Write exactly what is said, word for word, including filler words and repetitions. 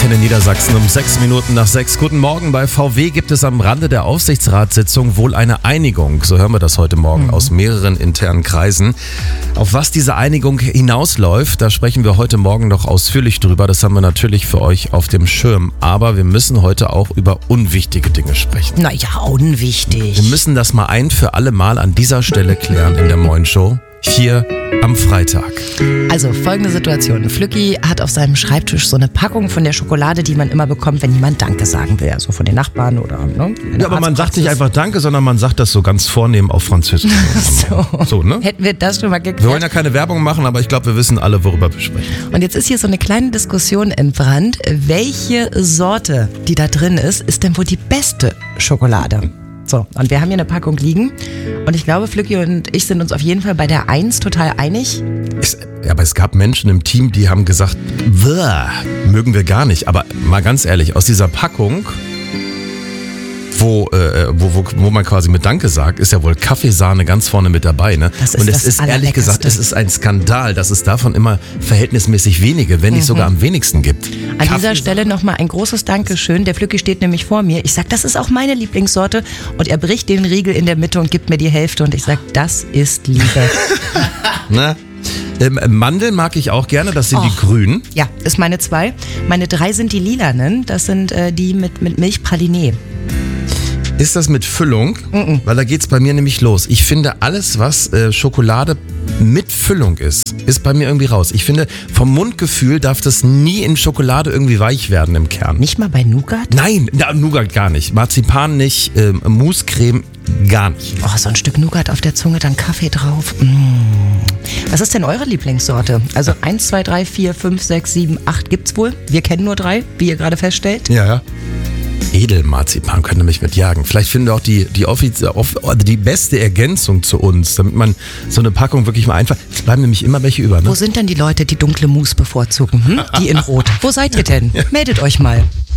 Morgen in Niedersachsen um sechs Minuten nach sechs. Guten Morgen. Bei V W gibt es am Rande der Aufsichtsratssitzung wohl eine Einigung. So hören wir das heute Morgen mhm. aus mehreren internen Kreisen. Auf was diese Einigung hinausläuft, da sprechen wir heute Morgen noch ausführlich drüber. Das haben wir natürlich für euch auf dem Schirm. Aber wir müssen heute auch über unwichtige Dinge sprechen. Naja, unwichtig. Wir müssen das mal ein für alle Mal an dieser Stelle klären in der Moin Show. Hier am Freitag. Also folgende Situation. Flücki hat auf seinem Schreibtisch so eine Packung von der Schokolade, die man immer bekommt, wenn jemand Danke sagen will. Also von den Nachbarn oder... Ne, ja, aber man sagt nicht einfach Danke, sondern man sagt das so ganz vornehm auf Französisch. so. so, ne? Hätten wir das schon mal geklärt. Wir wollen ja keine Werbung machen, aber ich glaube, wir wissen alle, worüber wir sprechen. Und jetzt ist hier so eine kleine Diskussion entbrannt. Welche Sorte, die da drin ist, ist denn wohl die beste Schokolade? So, und wir haben hier eine Packung liegen und ich glaube, Flücki und ich sind uns auf jeden Fall bei der eins total einig. Es, ja, aber es gab Menschen im Team, die haben gesagt, mögen wir gar nicht. Aber mal ganz ehrlich, aus dieser Packung, wo, äh, wo, wo, wo man quasi mit Danke sagt, ist ja wohl Kaffeesahne ganz vorne mit dabei. Ne? Das ist und es das ist ehrlich gesagt, es ist ein Skandal, dass es davon immer verhältnismäßig wenige, wenn nicht mhm. sogar am wenigsten gibt. An dieser Stelle nochmal ein großes Dankeschön. Der Flücki steht nämlich vor mir. Ich sag, das ist auch meine Lieblingssorte. Und er bricht den Riegel in der Mitte und gibt mir die Hälfte. Und ich sag, das ist Liebe. Na? Ähm, Mandeln mag ich auch gerne, das sind Och, die grünen. Ja, ist meine zwei. Meine drei sind die lilanen, das sind äh, die mit, mit Milchpraliné. Ist das mit Füllung? Mm-mm. Weil da geht's bei mir nämlich los. Ich finde, alles, was äh, Schokolade mit Füllung ist, ist bei mir irgendwie raus. Ich finde, vom Mundgefühl darf das nie in Schokolade irgendwie weich werden im Kern. Nicht mal bei Nougat? Nein, na, Nougat gar nicht. Marzipan nicht, äh, Moussencreme gar nicht. Oh, so ein Stück Nougat auf der Zunge, dann Kaffee drauf. Mm. Was ist denn eure Lieblingssorte? Also eins, zwei, drei, vier, fünf, sechs, sieben, acht gibt's wohl. Wir kennen nur drei, wie ihr gerade feststellt. Ja, ja. Edelmarzipan könnte mich mitjagen. Vielleicht finden wir auch die, die, offiz- die beste Ergänzung zu uns, damit man so eine Packung wirklich mal einfach... Es bleiben nämlich immer welche über. Ne? Wo sind denn die Leute, die dunkle Mousse bevorzugen? Hm? Die in Rot. Wo seid ihr denn? Meldet euch mal.